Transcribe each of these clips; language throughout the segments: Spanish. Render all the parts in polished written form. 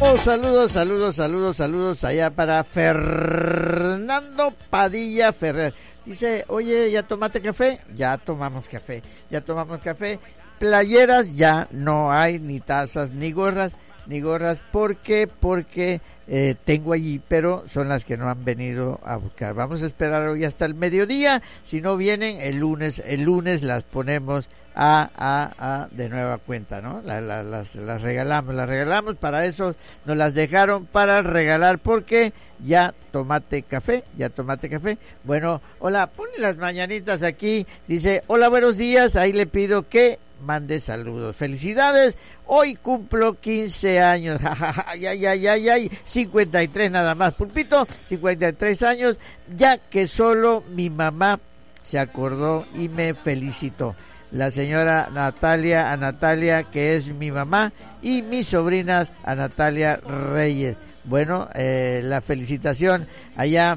Saludos allá para Fernando Padilla Ferrer. Dice, oye, ¿ya tomaste café? Ya tomamos café. Playeras ya no hay, ni tazas, ni gorras. ¿Por qué? Porque tengo allí, pero son las que no han venido a buscar. Vamos a esperar hoy hasta el mediodía. Si no vienen, el lunes las ponemos de nueva cuenta, ¿no? Las regalamos, para eso nos las dejaron para regalar, porque ya tomaste café. Bueno, hola, ponle las mañanitas aquí, dice, hola, buenos días, ahí le pido que mande saludos, felicidades, hoy cumplo 15 años, ay, 53 nada más, Pulpito, 53 años, ya que solo mi mamá se acordó y me felicitó. La señora Natalia, que es mi mamá, y mis sobrinas, a Natalia Reyes. Bueno, la felicitación allá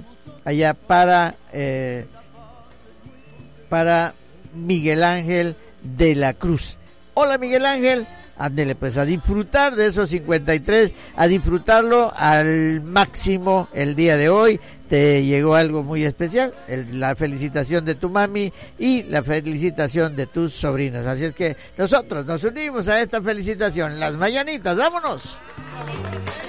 para Miguel Ángel de la Cruz. Hola, Miguel Ángel. Ándele pues a disfrutar de esos 53, a disfrutarlo al máximo el día de hoy. Te llegó algo muy especial, la felicitación de tu mami y la felicitación de tus sobrinas. Así es que nosotros nos unimos a esta felicitación. Las mañanitas, vámonos.